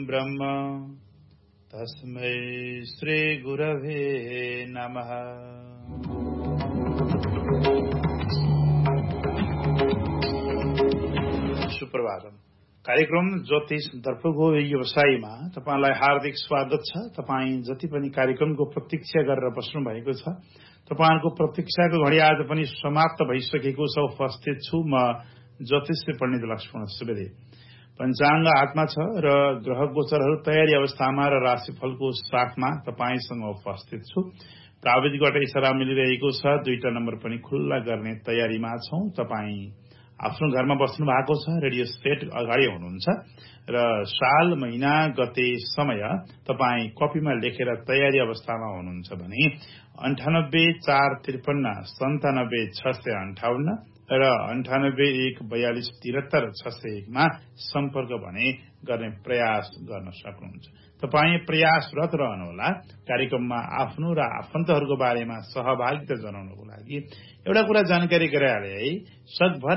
ब्रह्म तस्मै श्री गुरवे नमः। सुप्रभातम। कार्यक्रम ज्योतिष दर्पको व्यवसायमा तपाईलाई हार्दिक स्वागत छ। तपाई जति पनि कार्यक्रमको प्रतीक्षा गरेर बस्नु भएको छ, तपाईहरुको प्रतीक्षाको घडी आज पनि समाप्त भइसकेको छ। उपस्थित छु म ज्योतिष पण्डित लक्ष्मण सुवेदी। पञ्चाङ्ग हातमा छ र ग्रह गोचरहरू तयारी अवस्थामा र राशिफलको साथमा तपाईसँग उपस्थित छु। प्राविधिकबाट इशारा मिलिरहेको छ। 2टा नम्बर पनि खुल्ला गर्ने तयारीमा छौं। तपाई आफ्नो घरमा बस्नु भएको छ, रेडियो सेट अगाडि हुनुहुन्छ र साल, महिना, गते, समय तपाई कपीमा लेखेर तयारी अवस्थामा हुनुहुन्छ भने 9845539658 र 9814237601 मा सम्पर्क भने गर्ने प्रयास गर्न सक्नुहुन्छ। तपाई प्रयासरत रहनुहोला। कार्यक्रममा आफ्नो र आफन्तहरूको बारेमा सहभागिता जनाउनको लागि एउटा कुरा जानकारी गराइहाले है। सकभर